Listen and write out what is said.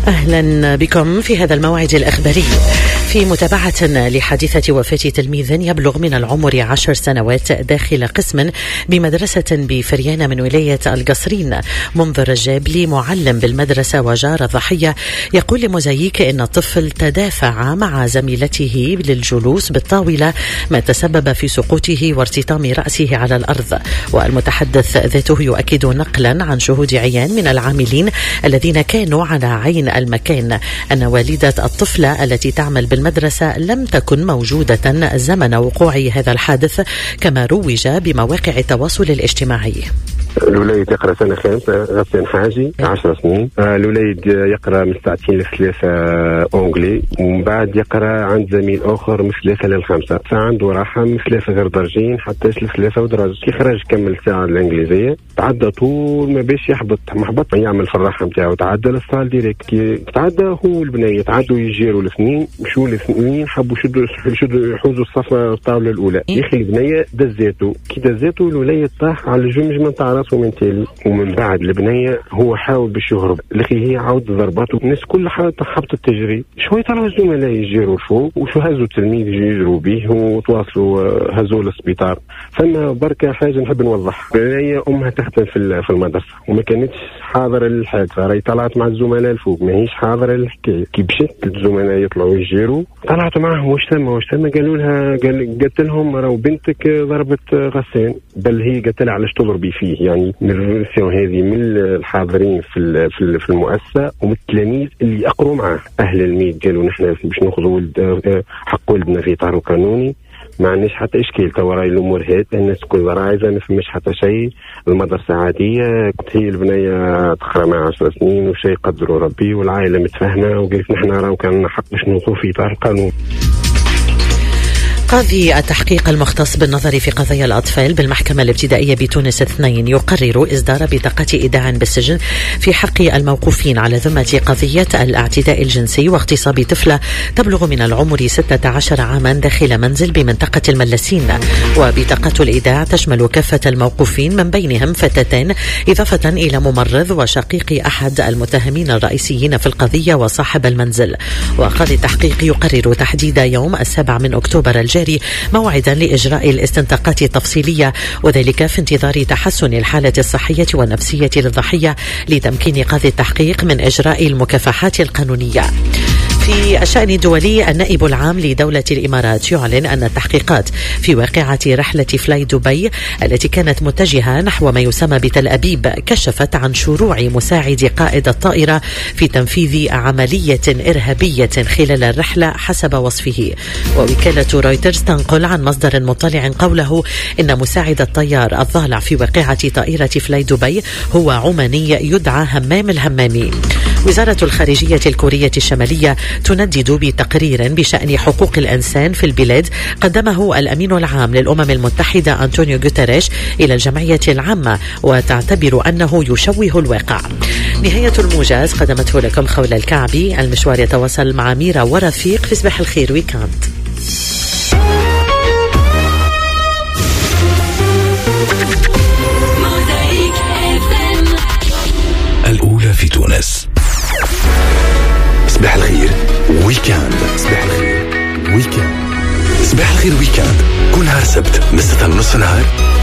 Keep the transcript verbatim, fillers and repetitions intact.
أهلا بكم في هذا الموعد الأخباري. في متابعة لحادثة وفاة تلميذ يبلغ من العمر عشر سنوات داخل قسم بمدرسة بفريانة من ولاية القصرين، منذر الجابلي معلم بالمدرسة وجار الضحية يقول لموزايك إن الطفل تدافع مع زميلته للجلوس بالطاولة، ما تسبب في سقوطه وارتطام رأسه على الأرض. والمتحدث ذاته يؤكد نقلا عن شهود عيان من العاملين الذين كانوا على عين المكان أن والدة الطفلة التي تعمل بالمدرسة لم تكن موجودة زمن وقوع هذا الحادث، كما روج بمواقع التواصل الاجتماعي. الوليد يقرأ سنة خامسة غسان حاجي عشر سنين. الوليد يقرأ من ساعتين لثلاثة أونجلي، ومن بعد يقرأ عند زميل آخر من ثلاثة للخمسة، فعنده راحة من ثلاثة غير درجين حتى لثلاثة ودرج. كي خرج كمل ساعة الإنجليزية، تعدى طول ما باش يحبط محبط يعمل في الراحة متاعه، تعدى للصال ديريكت. كي تعدى هو البنية تعدوا يجيروا الاثنين، مشوا الاثنين حبوا يشدوا يشدوا يحوزوا الصفة الطاولة الأولى. يخي البنية دزاتو، كي دزاتو الوليد طاح على الجمجمة نتاع راسه من تالي، ومن بعد البنية هو حاول باش يهرب، لكن هي عاود ضربته. الناس كل حاجة حبطت تجري. شوية طلعوا الزملاء يجيروا الفوق وشو هزوا التلميذ يجروا به وتواصلوا هزوا للسبيطار. فما بركة حاجة نحب نوضح، البنية أمها تخدم في في المدرسة وما كانتش حاضرة للحادثة، راهي طلعت مع الزملاء الفوق ما هيش حاضرة للحكاية. كي مشت الزملاء يطلعوا يجيروا طلعت معهم واش ثم واش ثم قالوا لها قال قالت لهم راهو بنتك ضربت غسان، بل هي قالت لها علاش تضربي فيه. يعني من الفيرسيون هذه من الحاضرين في في المؤسسة ومن التلاميذ اللي يقروا معاه. أهل الميت قالوا نحن باش ناخذوا حق ولدنا في إطار قانوني، ما عندناش حتى إشكال. توا راهي الأمور هاد الناس كل رايزة ما فماش حتى شيء، المدرسة عادية. كنت هي البنية تقرا مع عشر سنين وشيء قدروا ربي والعائلة متفاهمة، وقالت نحن راهو كان حق باش نوقفوا في إطار القانون. قاضي التحقيق المختص بالنظر في قضايا الأطفال بالمحكمة الابتدائية بتونس اثنين يقرر إصدار بطاقة إيداع بالسجن في حق الموقوفين على ذمة قضية الاعتداء الجنسي واغتصاب طفلة تبلغ من العمر ستة عشر عاما داخل منزل بمنطقة الملسين. وبطاقة الإيداع تشمل كافة الموقوفين من بينهم فتاتان، إضافة إلى ممرض وشقيق أحد المتهمين الرئيسيين في القضية وصاحب المنزل. وقاضي التحقيق يقرر تحديد يوم السابع من أكتوبر الجاري موعدا لإجراء الاستنطاقات التفصيلية، وذلك في انتظار تحسن الحالة الصحية والنفسية للضحية لتمكين قاضي التحقيق من إجراء المكافحات القانونية. في الشأن الدولي، النائب العام لدولة الإمارات يعلن أن التحقيقات في واقعة رحلة فلاي دبي التي كانت متجهة نحو ما يسمى بتل أبيب كشفت عن شروع مساعد قائد الطائرة في تنفيذ عملية إرهابية خلال الرحلة حسب وصفه. ووكالة رويترز تنقل عن مصدر مطلع قوله إن مساعد الطيار الضالع في واقعة طائرة فلاي دبي هو عماني يدعى همام الهمامي. وزارة الخارجية الكورية الشمالية تندد بتقرير بشأن حقوق الإنسان في البلاد قدمه الأمين العام للأمم المتحدة أنطونيو غوتيريش إلى الجمعية العامة، وتعتبر أنه يشوه الواقع. نهاية الموجز قدمته لكم خولة الكعبي. المشوار يتواصل مع ميرا ورفيق في صباح الخير ويكاند. الأولى في تونس. صباح الخير ويكاند. صباح الخير ويكاند. صباح الخير ويكاند كل نهار سبت من ستة ونص نهار